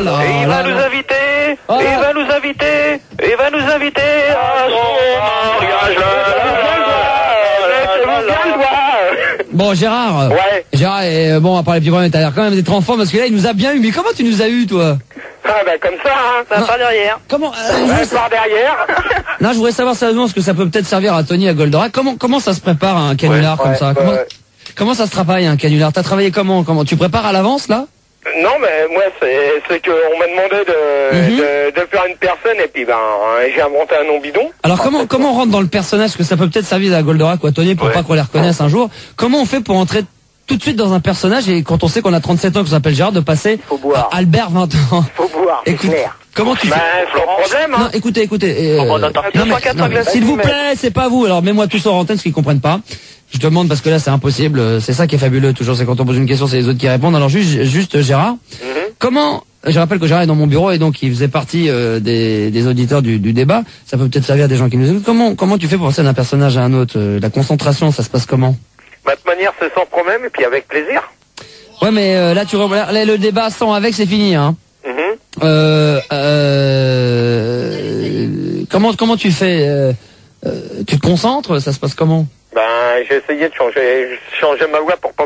là Et il va là. nous inviter, Oh. il va nous inviter à son mariage. Bon, Gérard. Ouais. Gérard, bon, on va parler plus problème, t'as l'air quand même d'être en forme parce que là, il nous a bien eu. Mais comment tu nous as eu, toi? Ah bah comme ça, hein, ça part derrière. Comment Ça part derrière. Non, je voudrais savoir sérieusement ce que ça peut peut-être servir à Tony, à Goldorak. Comment ça se prépare un canular comme ça? Comment ça se travaille un canular? T'as travaillé comment tu prépares à l'avance là? Non, mais moi, c'est que on m'a demandé de faire une personne et puis j'ai inventé un nom bidon. Alors comment on rentre dans le personnage? Parce que ça peut peut-être servir à Goldorak ou à Tony pour pas qu'on les reconnaisse un jour. Comment on fait pour entrer tout de suite dans un personnage et quand on sait qu'on a 37 ans, qu'on s'appelle Gérard, de passer à Albert 20 ans? Faut boire, c'est clair. Comment tu fais? C'est le problème, hein. Non, écoutez. Non, mais, s'il vous plaît, c'est pas vous. Alors mets-moi tout ça en antenne, ce qu'ils comprennent pas. Je demande parce que là c'est impossible. C'est ça qui est fabuleux toujours, c'est quand on pose une question, c'est les autres qui répondent. Alors juste Gérard, comment? Je rappelle que Gérard est dans mon bureau et donc il faisait partie des auditeurs du débat. Ça peut peut-être servir à des gens qui nous écoutent. Comment tu fais pour passer d'un personnage à un autre? La concentration, ça se passe comment? Bah, de toute manière, c'est sans problème et puis avec plaisir. Ouais, mais là le débat sans avec c'est fini, hein. Comment tu fais? Tu te concentres? Ça se passe comment? J'ai essayé de changer ma voix pour pas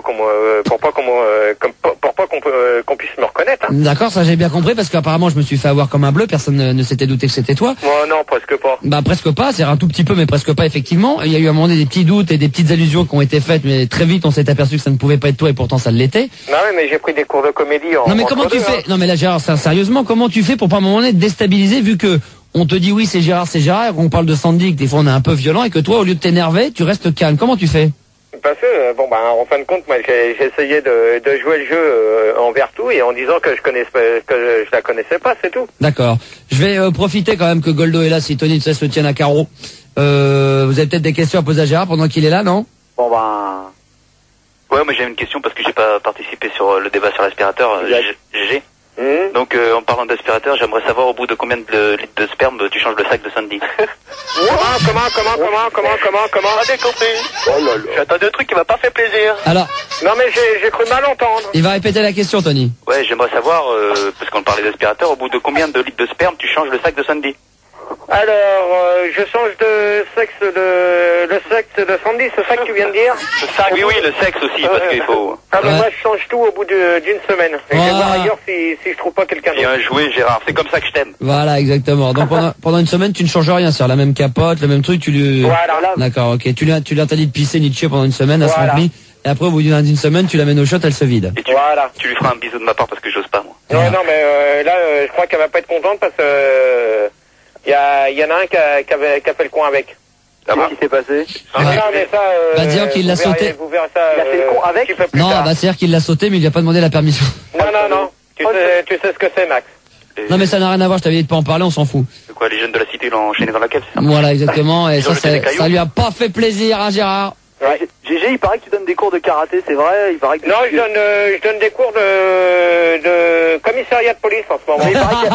qu'on puisse me reconnaître. Hein. D'accord, ça j'ai bien compris parce qu'apparemment je me suis fait avoir comme un bleu, personne ne s'était douté que c'était toi. Non, presque pas. Presque pas, c'est un tout petit peu mais presque pas effectivement. Il y a eu à un moment donné des petits doutes et des petites allusions qui ont été faites mais très vite on s'est aperçu que ça ne pouvait pas être toi et pourtant ça l'était. Non mais j'ai pris des cours de comédie Non mais comment tu fais? Non mais là Gérard, sérieusement, comment tu fais pour pas à un moment donné te déstabiliser vu que on te dit oui c'est Gérard et qu'on parle de Sandy, que des fois on est un peu violent et que toi au lieu de t'énerver, tu restes calme. Comment tu fais? Parce que, en fin de compte, moi, j'ai essayé de jouer le jeu envers tout et en disant que je la connaissais pas, c'est tout. D'accord. Je vais profiter quand même que Goldo est là, si Tony se tienne à carreau. Vous avez peut-être des questions à poser à Gérard pendant qu'il est là, non? Ouais, moi j'ai une question parce que j'ai pas participé sur le débat sur l'aspirateur. GG. Donc en parlant d'aspirateur, j'aimerais savoir au bout de combien de litres de sperme tu changes le sac de Sandy. Comment J'ai compris. Oh là là. J'attendais un truc qui m'a pas fait plaisir. Alors. Non mais j'ai cru mal entendre. Il va répéter la question, Tony. Ouais, j'aimerais savoir, parce qu'on parlait d'aspirateur, au bout de combien de litres de sperme tu changes le sac de Sandy? Alors, je change de sexe le sexe de Sandy, c'est ça que tu viens de dire? Le sac, oui, le sexe aussi, parce qu'il faut... moi je change tout au bout d'une semaine. Et je vais voir ailleurs si je trouve pas quelqu'un d'autre. Bien joué Gérard, c'est comme ça que je t'aime. Voilà, exactement. Donc pendant une semaine, tu ne changes rien, c'est la même capote, le même truc, tu lui... Voilà. D'accord, ok. Tu lui interdis de pisser ni de chier pendant une semaine, elle se remplit. Et après, au bout d'une semaine, tu l'amènes au shot, elle se vide. Et tu lui feras un bisou de ma part parce que j'ose pas, moi. Non, mais là, je crois qu'elle va pas être contente parce que... Il y en a un qui a fait le coin avec. Qu'est-ce qui s'est passé? Non, mais ça... dire qu'il l'a sauté. Vous verrez ça... Il a fait le con avec? Non, c'est-à-dire qu'il l'a sauté, mais il lui a pas demandé la permission. Non. Tu sais ce que c'est, Max. Non, mais ça n'a rien à voir, je t'avais dit de pas en parler, on s'en fout. C'est quoi, les jeunes de la cité l'ont enchaîné dans la cave, c'est ça? Voilà, exactement, et ça lui a pas fait plaisir, hein, Gérard? Ouais. GG, il paraît que tu donnes des cours de karaté, c'est vrai? Il paraît que Non, je donne des cours de commissariat de police en ce moment.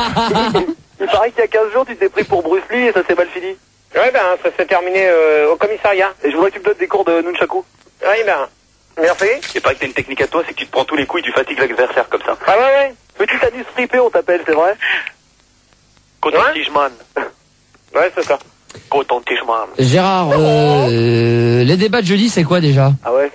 Il paraît qu'il y a 15 jours, tu t'es pris pour Bruce Lee et ça s'est mal fini. Ouais, ça s'est terminé au commissariat. Et je voudrais que tu me donnes des cours de nunchaku. Oui, merci. Il paraît que t'as une technique à toi, c'est que tu te prends tous les coups et tu fatigues l'adversaire comme ça. Ah ouais. Petit anus fripé, on t'appelle, c'est vrai? Coton-tigeman. Ouais, c'est ça. Coton-tigeman. Gérard, les débats de jeudi, c'est quoi déjà? Ah ouais?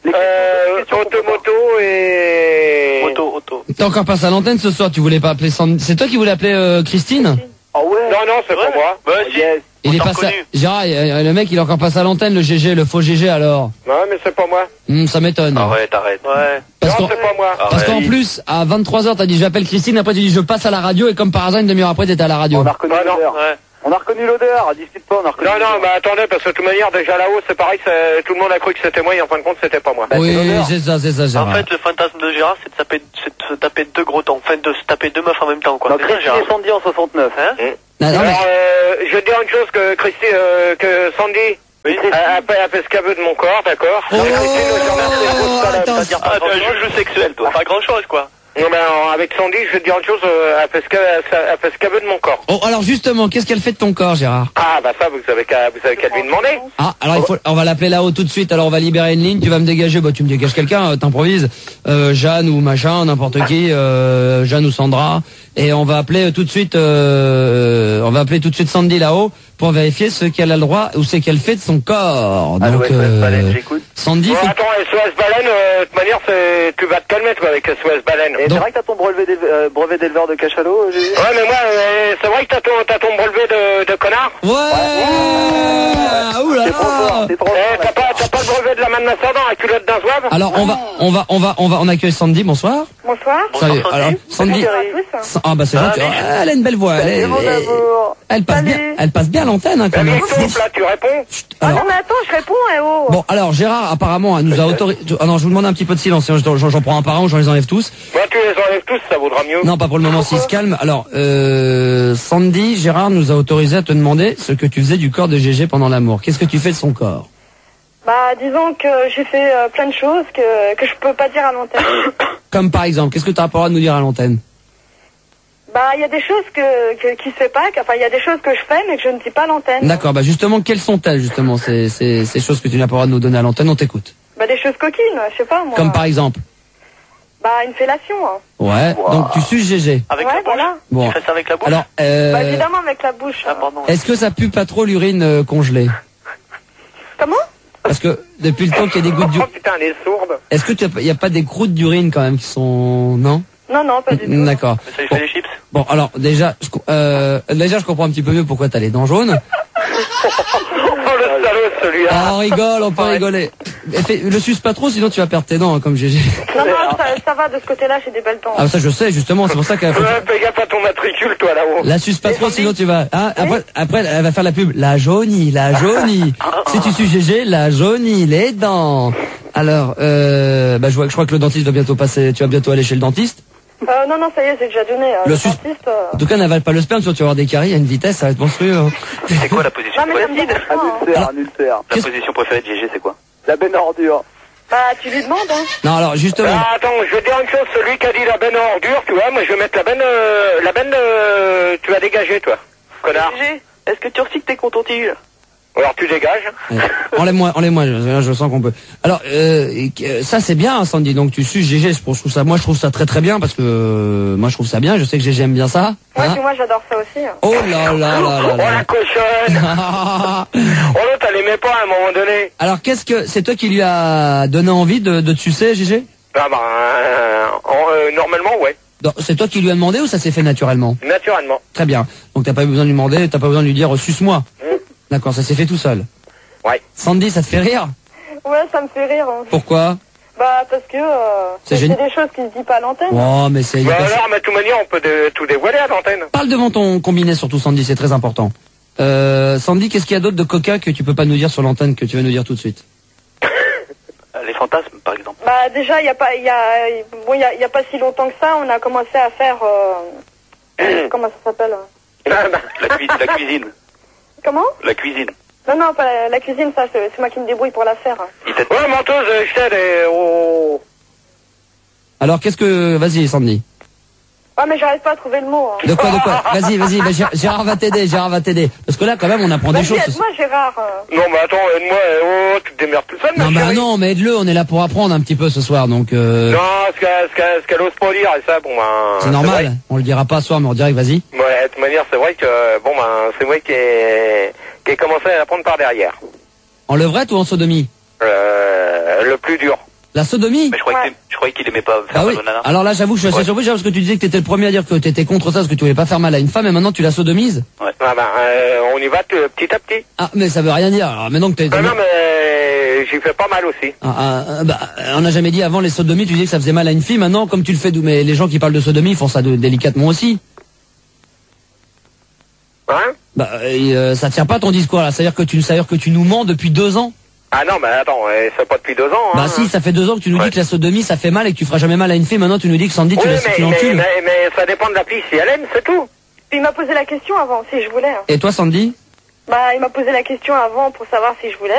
Auto et... Auto. T'es encore passé à l'antenne ce soir, tu voulais pas appeler Sandy. C'est toi qui voulais appeler Christine? Ah ouais? Non, c'est pas moi. Bah si. Il est passé. Gérard, le mec, il est encore passé à l'antenne, le GG, le faux GG alors. Non, mais c'est pas moi. Ça m'étonne. Arrête. Ouais. Non, c'est pas moi. Parce qu'en plus, à 23h, t'as dit j'appelle Christine, après tu dis je passe à la radio, et comme par hasard, une demi-heure après, t'étais à la radio. On a reconnu l'odeur. Ouais. On a reconnu l'odeur, discute pas, on a reconnu l'odeur. Non, mais attendez, parce que de toute manière, déjà là-haut, c'est pareil, tout le monde a cru que c'était moi, et en fin de compte, c'était pas moi. Oui, c'est ça, Gérard. En fait, le fantasme de Gérard, c'est de se taper deux gros temps, enfin de se taper deux meufs en même temps, quoi. Donc, Christine et Sandy en 69, hein? Alors, je vais dire une chose que Sandy... Oui. Elle fait ce qu'elle veut de mon corps, d'accord? Attends. C'est un jeu sexuel, toi. Pas grand chose, quoi. Non, mais alors, avec Sandy, je vais te dire une chose, elle fait ce qu'elle veut de mon corps. Oh, alors justement, qu'est-ce qu'elle fait de ton corps, Gérard? Ah, bah ça, vous avez qu'à lui demander. Ah, alors on va l'appeler là-haut tout de suite. Alors on va libérer une ligne. Tu vas me dégager. Bah tu me dégages quelqu'un. T'improvises. Jeanne ou machin, n'importe qui. Jeanne ou Sandra. Et on va appeler tout de suite. Sandy là-haut pour vérifier ce qu'elle a le droit ou ce qu'elle fait de son corps. Ah, Donc ouais, Baleine, j'écoute. Sandy. Bon, attends, SOS Baleine, de toute manière, tu vas te calmer toi avec SOS Baleine. Et c'est vrai que t'as ton brevet d'éleveur de cachalot, Gégé? Ouais, mais moi, c'est vrai que t'as ton brevet de connard. Ouais. Oula. C'est trop T'as pas le brevet de la manne ascendant à culotte d'un zouave? Alors on accueille Sandy. Bonsoir. Bonsoir. Salut. Alors Sandy. Ah bah c'est gentil. Ah, elle a une belle voix. Elle passe bien à l'antenne hein, quand même. Là, tu réponds. Ah non mais attends, je réponds oh. Bon alors Gérard apparemment elle nous a autorisé. Ah non, je vous demande un petit peu de silence. J'en prends un par un ou j'en les enlève tous. Bah tu les enlèves tous, ça vaudra mieux. Non pas pour le moment s'il se calme. Alors Sandy, Gérard nous a autorisé à te demander ce que tu faisais du corps de Gégé pendant l'amour. Qu'est-ce que tu fais de son corps? Bah disons que j'ai fait plein de choses que je peux pas dire à l'antenne. Comme par exemple, qu'est-ce que tu as pas le droit de nous dire à l'antenne? Bah il y a des choses qui se fait pas, enfin il y a des choses que je fais mais que je ne dis pas à l'antenne. D'accord, bah justement quelles sont-elles justement ces choses que tu n'as pas le droit de nous donner à l'antenne? On t'écoute. Bah des choses coquines, je sais pas moi. Comme par exemple? Bah une fellation. Hein. Ouais, wow. Donc tu suces Gégé. Avec ouais, la bouche. Voilà. Bon. Tu fais ça avec la bouche? Alors, bah évidemment avec la bouche. Ah, pardon. Est-ce que ça pue pas trop l'urine congelée? Comment? Parce que depuis le temps qu'il y a des gouttes d'urine. Oh putain, elle est sourde. Est-ce que il y a pas des croûtes d'urine quand même qui sont non? Non, pas du tout. D'accord. Mais ça lui fait les chips? Bon, alors déjà je comprends un petit peu mieux pourquoi t'as les dents jaunes. Oh le salaud celui-là. Ah, on rigole, on peut rigoler. Le suce pas trop, sinon tu vas perdre tes dents, hein, comme Gégé. Non, ça va de ce côté-là, j'ai des belles dents. Ah, ça je sais, justement, c'est pour ça qu'elle Ouais, fais gaffe à ton matricule, toi, là-haut. La suce pas trop, sinon tu vas... Hein, après, elle va faire la pub. La jaunie. Si tu suces Gégé, la jaunie, les dents. Alors, je crois que le dentiste va bientôt passer... Tu vas bientôt aller chez le dentiste. Non, ça y est, c'est déjà donné. Le dentiste, En tout cas, n'avale pas le sperme, sinon tu vas avoir des caries à une vitesse, ça va être monstrueux. Hein. C'est quoi la position préférée? Un ulcère. La position préférée de GG, c'est quoi? La benne ordure. Bah, tu lui demandes, hein. Non, alors, justement... attends, je vais dire une chose, celui qui a dit la benne ordure, tu vois, moi je vais mettre la benne, tu vas dégager, toi, connard. GG, est-ce que tu recycles tes coton-tiges? Alors tu dégages. Ouais. Enlève-moi, je sens qu'on peut. Alors, ça c'est bien, hein, Sandy, donc tu suces Gégé, moi je trouve ça très très bien, parce que moi je trouve ça bien, je sais que Gégé aime bien ça. Ouais, puis moi j'adore ça aussi. Hein. Oh là là là là Oh la cochonne. Oh l'autre elle aimait pas à un moment donné. Alors c'est toi qui lui a donné envie de te sucer, Gégé? Ah normalement ouais. C'est toi qui lui as demandé ou ça s'est fait naturellement? Naturellement. Très bien, donc t'as pas besoin de lui demander, t'as pas besoin de lui dire suce-moi. D'accord, ça s'est fait tout seul. Ouais. Sandy, ça te fait rire? Ouais, ça me fait rire. Hein. Pourquoi? Bah parce que c'est des choses qui se disent pas à l'antenne. Oh, mais c'est... Bah alors, mais de toute manière, on peut tout dévoiler à l'antenne. Parle devant ton combiné surtout, Sandy, c'est très important. Sandy, qu'est-ce qu'il y a d'autre de coca que tu peux pas nous dire sur l'antenne, que tu vas nous dire tout de suite? Les fantasmes, par exemple. Bah déjà, il y a pas si longtemps que ça, on a commencé à faire comment ça s'appelle? La cuisine. Comment? La cuisine. Non, pas la cuisine, ça, c'est moi qui me débrouille pour la faire. Ouais, menteuse, je t'aide oh. Alors, vas-y, Sandy. Ouais, mais j'arrive pas à trouver le mot. Hein. De quoi? Vas-y, Gérard va t'aider. Parce que là, quand même, on apprend des choses. Aide-moi, Gérard. Non, mais attends, aide-moi, tu te démerdes tout seul, non, non, mais aide-le, on est là pour apprendre un petit peu ce soir, donc... Non, ce qu'elle ose pas dire, et ça, c'est normal, on le dira pas ce soir, mais on dirait que vas-y. Ouais, de toute manière, c'est vrai que, c'est vrai qu'il est commencé à la prendre par derrière. En levrette ou en sodomie? Le plus dur. La sodomie? Mais je croyais qu'il aimait pas faire mal aux nanas. Alors là, j'avoue, je suis assez surpris parce que tu disais que t'étais le premier à dire que t'étais contre ça, parce que tu voulais pas faire mal à une femme, et maintenant tu la sodomises? Ouais. On y va petit à petit. Ah, mais ça veut rien dire. Alors maintenant que t'es... Non, mais j'y fais pas mal aussi. On n'a jamais dit avant les sodomies, tu disais que ça faisait mal à une fille, maintenant, comme tu le fais, mais les gens qui parlent de sodomie, ils font ça délicatement aussi. Hein? Ça tient pas ton discours là, c'est-à-dire que tu nous mens depuis 2 ans. Ah non, mais attends, c'est pas depuis 2 ans. Hein. Bah si, ça fait 2 ans que tu nous dis que la sodomie ça fait mal et que tu feras jamais mal à une fille. Maintenant tu nous dis que Sandy tu l'encules. Mais ça dépend de la fille, si elle aime, c'est tout. Puis il m'a posé la question avant, si je voulais. Hein. Et toi Sandy? Bah il m'a posé la question avant pour savoir si je voulais.